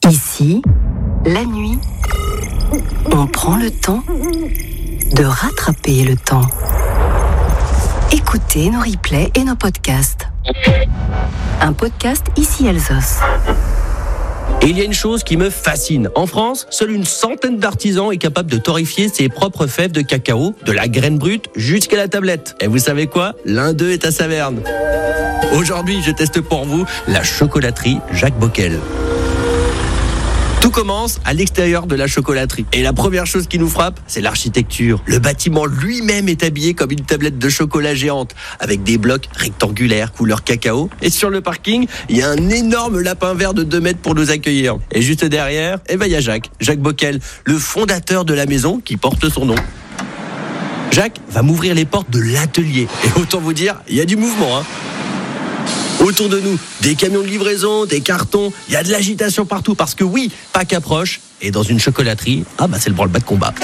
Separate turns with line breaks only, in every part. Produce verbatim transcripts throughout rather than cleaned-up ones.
Ici, la nuit, on prend le temps de rattraper le temps. Écoutez nos replays et nos podcasts. Un podcast Ici Alsos.
Et il y a une chose qui me fascine. En France, seule une centaine d'artisans est capable de torréfier ses propres fèves de cacao, de la graine brute jusqu'à la tablette. Et vous savez quoi ? L'un d'eux est à Saverne. Aujourd'hui, je teste pour vous la chocolaterie Jacques Bockel. Tout commence à l'extérieur de la chocolaterie. Et la première chose qui nous frappe, c'est l'architecture. Le bâtiment lui-même est habillé comme une tablette de chocolat géante, avec des blocs rectangulaires couleur cacao. Et sur le parking, il y a un énorme lapin vert de deux mètres pour nous accueillir. Et juste derrière, eh ben, il y a Jacques, Jacques Bockel, le fondateur de la maison qui porte son nom. Jacques va m'ouvrir les portes de l'atelier. Et autant vous dire, il y a du mouvement, hein. Autour de nous, des camions de livraison, des cartons, il y a de l'agitation partout parce que oui, Pâques approche et dans une chocolaterie, ah bah c'est le branle-bas de combat.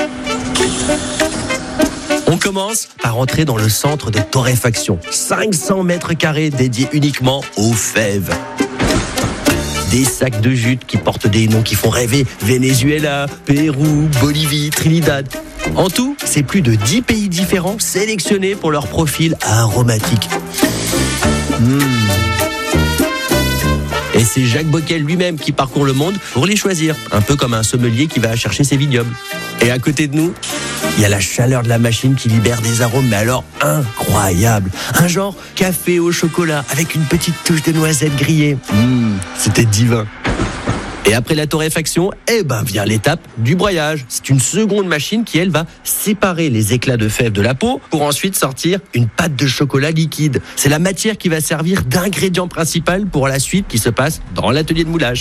On commence par entrer dans le centre de torréfaction, cinq cents mètres carrés dédiés uniquement aux fèves. Des sacs de jute qui portent des noms qui font rêver, Venezuela, Pérou, Bolivie, Trinidad. En tout, c'est plus de dix pays différents sélectionnés pour leur profil aromatique. Mmh. Et c'est Jacques Bockel lui-même qui parcourt le monde pour les choisir, un peu comme un sommelier qui va chercher ses vignobles. Et à côté de nous, il y a la chaleur de la machine qui libère des arômes, mais alors incroyables. Un genre café au chocolat avec une petite touche de noisettes grillées. Mmh, c'était divin. Et après la torréfaction, eh ben vient l'étape du broyage. C'est une seconde machine qui, elle, va séparer les éclats de fèves de la peau pour ensuite sortir une pâte de chocolat liquide. C'est la matière qui va servir d'ingrédient principal pour la suite qui se passe dans l'atelier de moulage.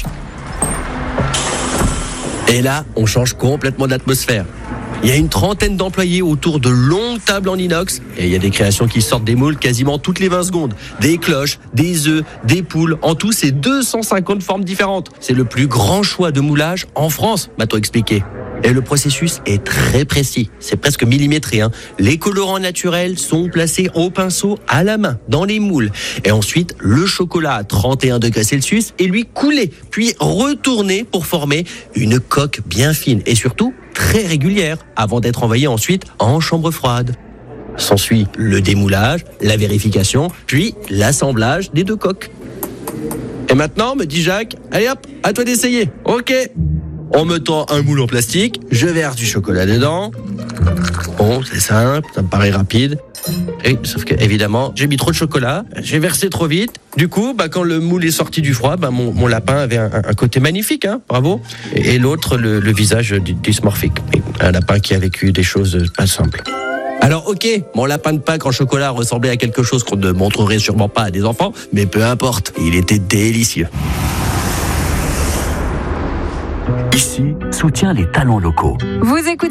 Et là, on change complètement d'atmosphère. Il y a une trentaine d'employés autour de longues tables en inox et il y a des créations qui sortent des moules quasiment toutes les vingt secondes. Des cloches, des œufs, des poules. En tout, c'est deux cent cinquante formes différentes. C'est le plus grand choix de moulage en France, m'a-t-on expliqué. Et le processus est très précis. C'est presque millimétré, hein. Les colorants naturels sont placés au pinceau à la main dans les moules. Et ensuite, le chocolat à trente et un degrés Celsius est lui coulé, puis retourné pour former une coque bien fine et surtout très régulière avant d'être envoyé ensuite en chambre froide. S'ensuit le démoulage, la vérification, puis l'assemblage des deux coques. Et maintenant, me dit Jacques, allez hop, à toi d'essayer. Ok. On me tend un moule en plastique, je verse du chocolat dedans. Bon, c'est simple, ça me paraît rapide. Et, sauf que, évidemment, j'ai mis trop de chocolat, j'ai versé trop vite. Du coup, bah, quand le moule est sorti du froid, bah, mon, mon lapin avait un, un côté magnifique, hein, bravo. Et, et l'autre, le, le visage dysmorphique. Un lapin qui a vécu des choses pas simples. Alors ok, mon lapin de Pâques en chocolat ressemblait à quelque chose qu'on ne montrerait sûrement pas à des enfants, mais peu importe, il était délicieux.
Ici, soutient les talents locaux.
Vous écoutez